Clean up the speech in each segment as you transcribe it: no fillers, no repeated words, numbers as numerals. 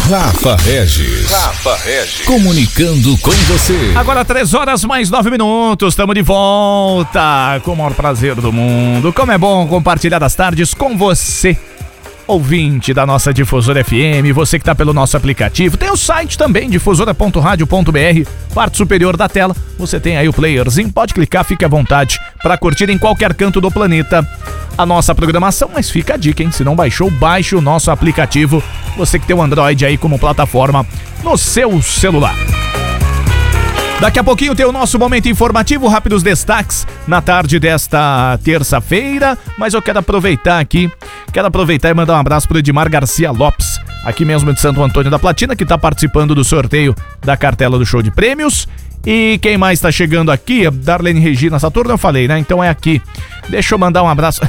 Rafa Regis. Comunicando com você. Agora 3h mais 9 minutos, estamos de volta com o maior prazer do mundo. Como é bom compartilhar as tardes com você, ouvinte da nossa Difusora FM, você que está pelo nosso aplicativo. Tem o site também, difusora.radio.br, parte superior da tela, você tem aí o playerzinho, pode clicar, fique à vontade para curtir em qualquer canto do planeta a nossa programação, mas fica a dica, hein? Se não baixou, baixe o nosso aplicativo, você que tem o Android aí como plataforma no seu celular. Daqui a pouquinho tem o nosso momento informativo, rápidos destaques na tarde desta terça-feira, mas eu quero aproveitar e mandar um abraço pro Edmar Garcia Lopes, aqui mesmo de Santo Antônio da Platina, que tá participando do sorteio da cartela do show de prêmios. E quem mais tá chegando aqui? Darlene Regina Saturno, eu falei, né? Então é aqui. Deixa eu mandar um abraço.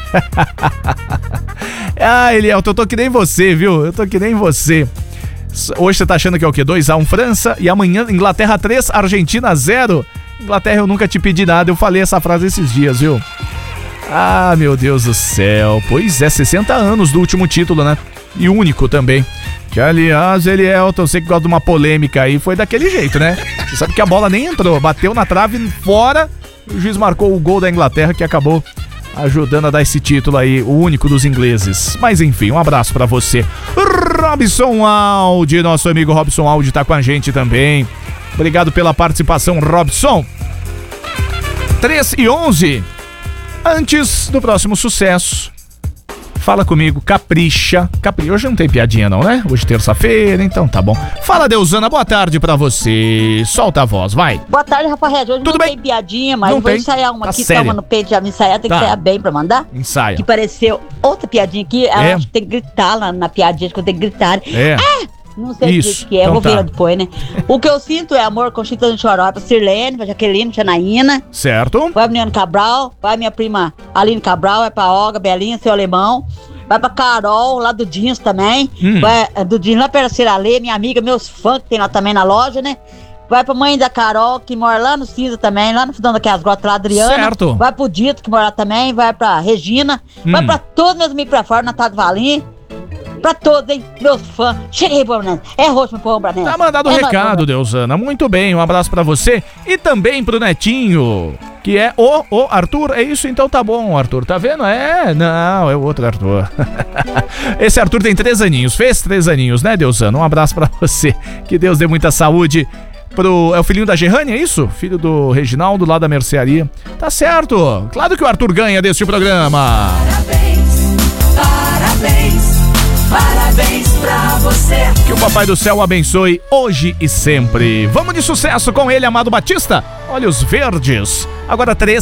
Elielton, eu tô que nem você, viu? Eu tô que nem você. Hoje você tá achando que é o quê? 2-1 França e amanhã Inglaterra 3, Argentina 0. Inglaterra, eu nunca te pedi nada, eu falei essa frase esses dias, viu? Ah, meu Deus do céu. Pois é, 60 anos do último título, né? E único também. Que aliás, Elielton, você que gosta de uma polêmica aí, foi daquele jeito, né? Você sabe que a bola nem entrou, bateu na trave fora, o juiz marcou o gol da Inglaterra que acabou ajudando a dar esse título aí, o único dos ingleses. Mas enfim, um abraço pra você. Robson Aldi, nosso amigo Robson Aldi tá com a gente também. Obrigado pela participação, Robson. 3h11. Antes do próximo sucesso, fala comigo, capricha. Hoje não tem piadinha não, né? Hoje é terça-feira, então tá bom. Fala, Deusana, boa tarde pra você. Solta a voz, vai. Boa tarde, Rafa Regis. Hoje tudo não bem? Tem piadinha, mas não eu vou tem? ensaiar uma tá aqui. sério? Toma no peito, já me ensaiar, tem que ensaiar bem pra mandar. Ensaia. Que pareceu outra piadinha aqui, ela acho que tem que gritar lá na piadinha, que eu tenho que gritar. Não sei Isso. o que é, Então vou ver tá. ela depois, né? O que eu sinto é amor com Chita no Choró, pra Sirlene, pra Jaqueline, pra Janaína. Certo. Vai pro Niano Cabral, vai minha prima Aline Cabral, vai pra Olga, Belinha, seu alemão. Vai pra Carol, lá do Jeans também. Vai do Jeans lá pra Ciralê, minha amiga, meus fãs que tem lá também na loja, né? Vai pra mãe da Carol, que mora lá no Cinza também, lá no fundão daquelas grotas lá, Adriana. Certo. Vai pro Dito, que mora lá também. Vai pra Regina. Vai pra todos meus amigos pra fora, Natália Valim. Pra todos, hein? Meus fãs. Cheguei, Branense. É roxo, meu povo, Branense. Tá mandado o recado, Deusana. Muito bem, um abraço pra você. E também pro Netinho, que é o Arthur. É isso? Então tá bom, Arthur. Tá vendo? Não, é o outro Arthur. Esse Arthur tem 3 aninhos. Fez 3 aninhos, né, Deusana? Um abraço pra você. Que Deus dê muita saúde. É o filhinho da Gerrane, é isso? Filho do Reginaldo, lá da mercearia. Tá certo. Claro que o Arthur ganha deste programa. Parabéns pra você. Que o Papai do Céu abençoe hoje e sempre. Vamos de sucesso com ele, Amado Batista. Olha os verdes. Agora 3